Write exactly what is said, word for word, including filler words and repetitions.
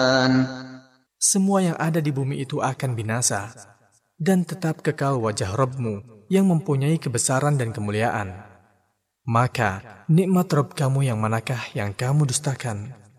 Semua yang ada di bumi itu akan binasa, dan tetap kekal wajah Rabb-Mu yang mempunyai kebesaran dan kemuliaan. Maka, nikmat Rabb kamu yang manakah yang kamu dustakan?